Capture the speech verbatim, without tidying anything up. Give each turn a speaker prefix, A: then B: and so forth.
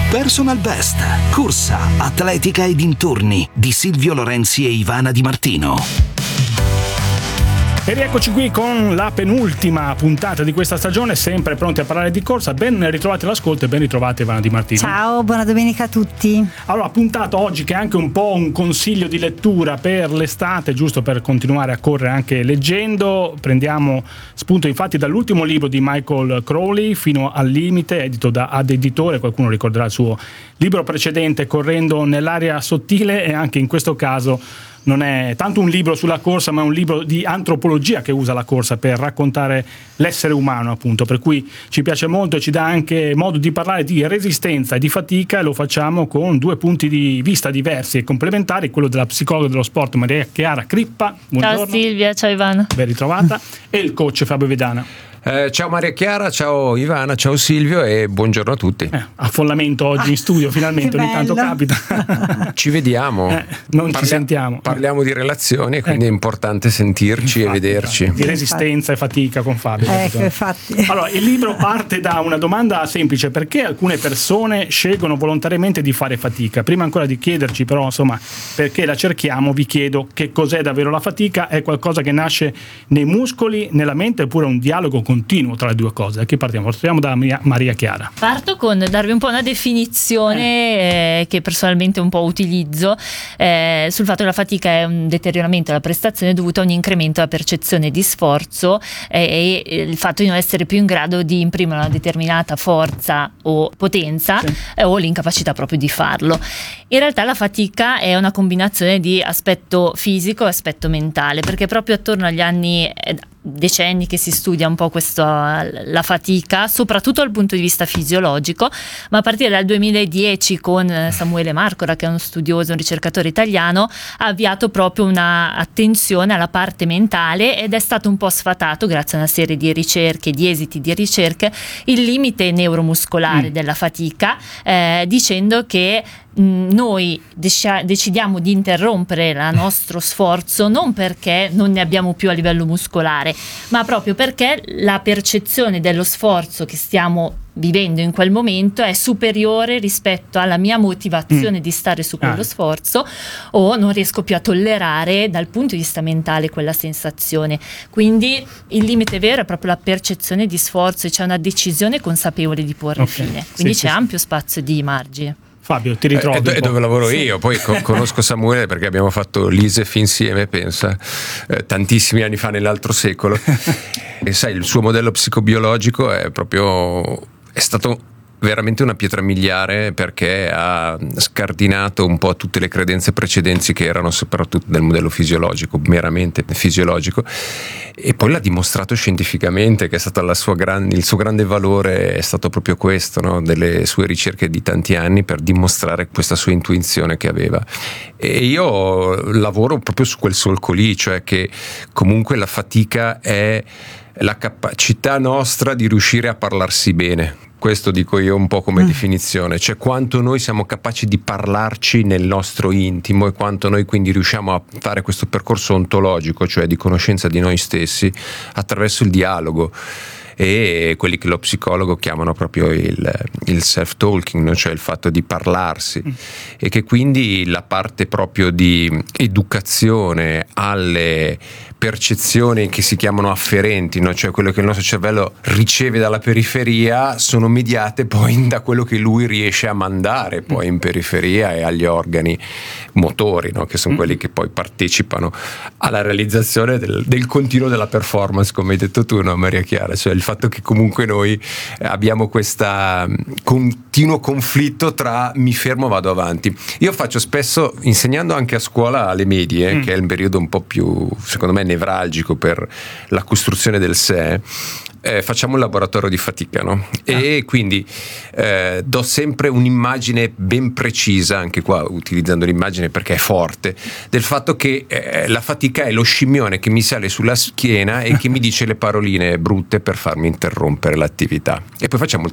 A: Personal Best, corsa, atletica e dintorni di Silvio Lorenzi e Ivana Di Martino.
B: E rieccoci qui con la penultima puntata di questa stagione, sempre pronti a parlare di corsa. Ben ritrovati all'ascolto e ben ritrovate Ivana Di Martino.
C: Ciao, buona domenica a tutti.
B: Allora, puntata oggi che è anche un po' un consiglio di lettura per l'estate, giusto per continuare a correre anche leggendo. Prendiamo spunto infatti dall'ultimo libro di Michael Crowley, Fino al limite, edito da Ad Editore. Qualcuno ricorderà il suo libro precedente, Correndo nell'aria sottile, e anche in questo caso non è tanto un libro sulla corsa, ma è un libro di antropologia che usa la corsa per raccontare l'essere umano, appunto, per cui ci piace molto e ci dà anche modo di parlare di resistenza e di fatica, e lo facciamo con due punti di vista diversi e complementari, quello della psicologa dello sport Maria Chiara Crippa. Buongiorno.
D: Ciao Silvia, ciao Ivana.
B: Ben ritrovata. E il coach Fabio Vedana.
E: Eh, ciao Maria Chiara, ciao Ivana, ciao Silvio e buongiorno a tutti.
B: Eh, affollamento oggi
C: ah,
B: in studio, finalmente, ogni tanto capita.
E: Ci vediamo,
B: eh, non
E: Parlia-
B: ci sentiamo.
E: Parliamo di relazioni e quindi
B: ecco.
E: è importante sentirci
B: Infatti,
E: e vederci.
B: Di resistenza e fatica con Fabio.
C: Ecco, infatti.
B: Allora, il libro parte da una domanda semplice: perché alcune persone scelgono volontariamente di fare fatica? Prima ancora di chiederci però, insomma, perché la cerchiamo, vi chiedo che cos'è davvero la fatica. È qualcosa che nasce nei muscoli, nella mente, oppure un dialogo continuo tra le due cose? Da chi partiamo? Partiamo da Maria Chiara.
D: Parto con darvi un po' una definizione eh. Eh, che personalmente un po' utilizzo eh, sul fatto che la fatica è un deterioramento della prestazione dovuto a un incremento della percezione di sforzo eh, e il fatto di non essere più in grado di imprimere una determinata forza o potenza sì. eh, o l'incapacità proprio di farlo. In realtà la fatica è una combinazione di aspetto fisico e aspetto mentale, perché proprio attorno agli anni eh, decenni che si studia un po' questo, la fatica, soprattutto dal punto di vista fisiologico, ma a partire dal duemiladieci con Samuele Marcora, che è uno studioso, un ricercatore italiano, ha avviato proprio una attenzione alla parte mentale, ed è stato un po' sfatato grazie a una serie di ricerche, di esiti di ricerche, il limite neuromuscolare mm. della fatica, eh, dicendo che noi decidiamo di interrompere il nostro sforzo non perché non ne abbiamo più a livello muscolare, ma proprio perché la percezione dello sforzo che stiamo vivendo in quel momento è superiore rispetto alla mia motivazione mm. di stare su quello ah. sforzo, o non riesco più a tollerare dal punto di vista mentale quella sensazione. Quindi il limite vero è proprio la percezione di sforzo, e c'è una decisione consapevole di porre
B: okay.
D: fine, quindi
B: sì,
D: c'è
B: sì,
D: ampio spazio di margine.
B: Fabio, ti ritrovi?
E: È, è dove lavoro io, poi
B: sì.
E: co- conosco Samuele perché abbiamo fatto l'I S E F insieme, pensa, eh, tantissimi anni fa nell'altro secolo. E sai, il suo modello psicobiologico è proprio, è stato veramente una pietra miliare, perché ha scardinato un po' tutte le credenze precedenti che erano soprattutto del modello fisiologico, meramente fisiologico, e poi l'ha dimostrato scientificamente, che è stato la sua gran, il suo grande valore è stato proprio questo, no? Delle sue ricerche di tanti anni per dimostrare questa sua intuizione che aveva. E io lavoro proprio su quel solco lì, cioè che comunque la fatica è la capacità nostra di riuscire a parlarsi bene. Questo dico io un po' come mm. definizione, cioè quanto noi siamo capaci di parlarci nel nostro intimo, e quanto noi quindi riusciamo a fare questo percorso ontologico, cioè di conoscenza di noi stessi, attraverso il dialogo e quelli che lo psicologo chiamano proprio il, il self-talking, no? Cioè il fatto di parlarsi, mm. e che quindi la parte proprio di educazione alle percezioni che si chiamano afferenti, no? Cioè quello che il nostro cervello riceve dalla periferia, sono mediate poi da quello che lui riesce a mandare poi in periferia e agli organi motori, no? Che sono quelli che poi partecipano alla realizzazione del, del continuo della performance, come hai detto tu, no, Maria Chiara? Cioè il fatto che comunque noi abbiamo questo continuo conflitto tra mi fermo e vado avanti. Io faccio spesso, insegnando anche a scuola alle medie, mm. che è il periodo un po' più, secondo me, nevralgico per la costruzione del sé, eh, facciamo un laboratorio di fatica, no? Ah. E quindi eh, do sempre un'immagine ben precisa, anche qua utilizzando l'immagine perché è forte, del fatto che eh, la fatica è lo scimmione che mi sale sulla schiena e che mi dice le paroline brutte per farmi interrompere l'attività. E poi facciamo il